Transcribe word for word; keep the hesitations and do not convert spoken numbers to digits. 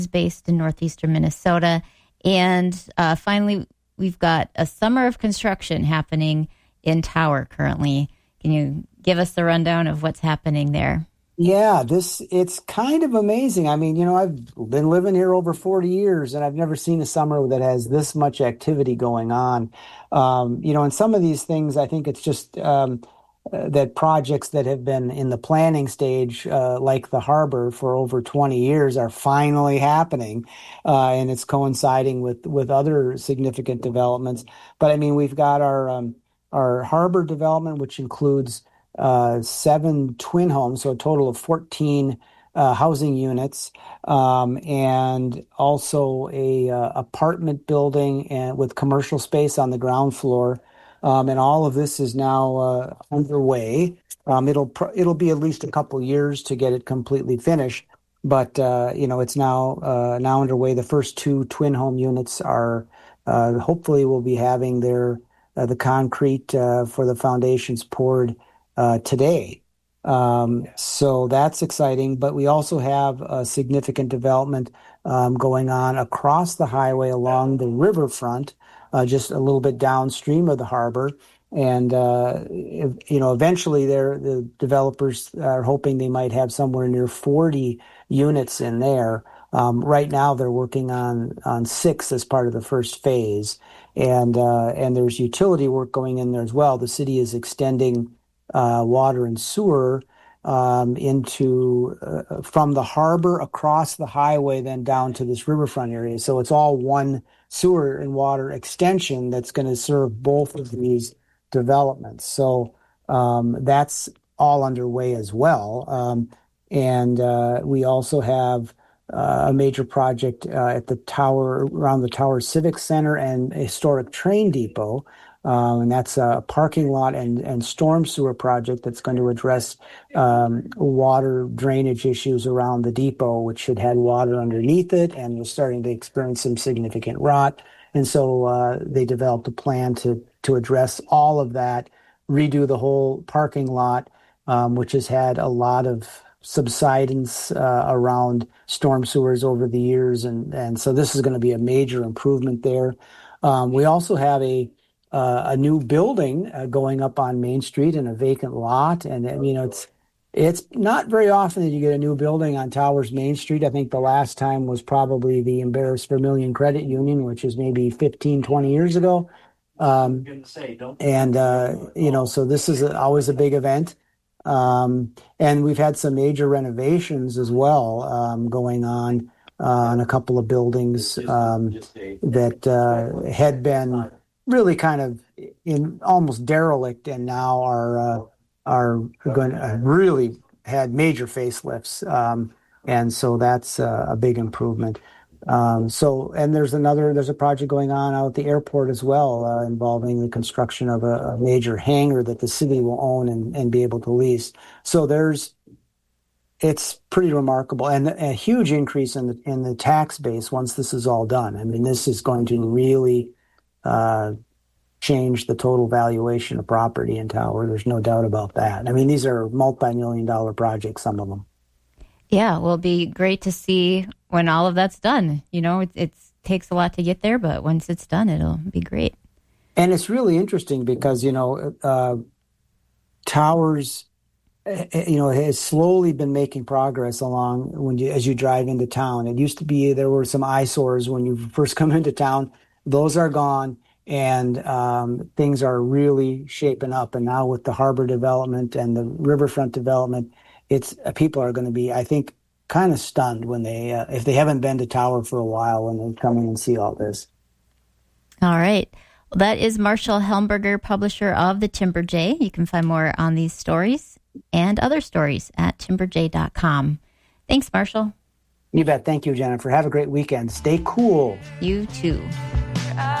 is based in northeastern Minnesota. And uh, finally, we've got a summer of construction happening in Tower currently. Can you give us the rundown of what's happening there? Yeah, this it's kind of amazing. I mean, you know, I've been living here over forty years and I've never seen a summer that has this much activity going on. Um, you know, and some of these things, I think it's just um, uh, that projects that have been in the planning stage, uh, like the harbor for over twenty years, are finally happening. Uh, and it's coinciding with, with other significant developments. But I mean, we've got our, um, our harbor development, which includes uh, seven twin homes, so a total of fourteen uh, housing units, um, and also a uh, apartment building and with commercial space on the ground floor. Um, and all of this is now uh, underway. Um, it'll pr- it'll be at least a couple years to get it completely finished, but uh, you know it's now uh, now underway. The first two twin home units are uh, hopefully will be having their uh, the concrete uh, for the foundations poured Uh, today. Um, so that's exciting, but we also have a significant development um, going on across the highway along the riverfront, uh, just a little bit downstream of the harbor. And, uh, if, you know, eventually there, the developers are hoping they might have somewhere near forty units in there. Um, right now they're working on, on six as part of the first phase. And, uh, and there's utility work going in there as well. The city is extending Uh, water and sewer um, into uh, from the harbor across the highway, then down to this riverfront area. So it's all one sewer and water extension that's going to serve both of these developments. So um, that's all underway as well. Um, and uh, we also have uh, a major project uh, at the Tower, around the Tower Civic Center and a historic train depot. Um, and that's a parking lot and, and storm sewer project that's going to address um, water drainage issues around the depot, which had had water underneath it and was starting to experience some significant rot. And so uh, they developed a plan to to address all of that, redo the whole parking lot, um, which has had a lot of subsidence uh, around storm sewers over the years. And, and so this is going to be a major improvement there. Um, we also have a Uh, a new building uh, going up on Main Street in a vacant lot. And, and, you know, it's it's not very often that you get a new building on Towers Main Street. I think the last time was probably the Embarrassed Vermilion Credit Union, which is maybe fifteen, twenty years ago. Um, and, uh, you know, so this is a, always a big event. Um, and we've had some major renovations as well um, going on uh, on a couple of buildings um, that uh, had been really kind of in almost derelict, and now are uh, are going to really had major facelifts, um, and so that's uh, a big improvement. Um, so, and there's another there's a project going on out at the airport as well, uh, involving the construction of a, a major hangar that the city will own and, and be able to lease. So there's it's pretty remarkable, and a huge increase in the in the tax base once this is all done. I mean, this is going to really Uh, change the total valuation of property in Tower. There's no doubt about that. I mean, these are multi-million dollar projects, some of them. Yeah, well, it'll be great to see when all of that's done. You know, it it's, takes a lot to get there, but once it's done, it'll be great. And it's really interesting because, you know, uh, Towers, you know, has slowly been making progress along when you, as you drive into town. It used to be there were some eyesores when you first come into town. Those are gone. And um, things are really shaping up. And now with the harbor development and the riverfront development, it's uh, people are going to be, I think, kind of stunned when they, uh, if they haven't been to Tower for a while, when they come in and see all this. All right. Well, that is Marshall Helmberger, publisher of the Timber Jay. You can find more on these stories and other stories at timber jay dot com. Thanks, Marshall. You bet. Thank you, Jennifer. Have a great weekend. Stay cool. You too.